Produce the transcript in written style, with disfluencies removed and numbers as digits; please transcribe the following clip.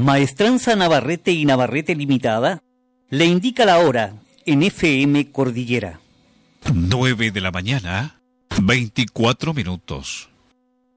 Maestranza Navarrete y Navarrete Limitada le indica la hora en FM Cordillera. 9 de la mañana, 24 minutos.